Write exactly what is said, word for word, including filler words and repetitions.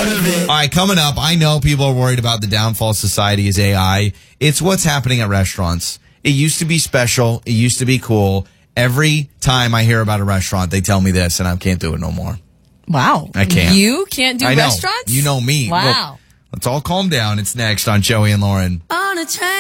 part of it. All right, coming up, I know people are worried about the downfall of society as A I. It's what's happening at restaurants. It used to be special. It used to be cool. Every time I hear about a restaurant, they tell me this, and I can't do it no more. Wow. I can't. You can't do I know. restaurants? You know me. Wow. Well, let's all calm down. It's next on Joey and Lauren. On a train.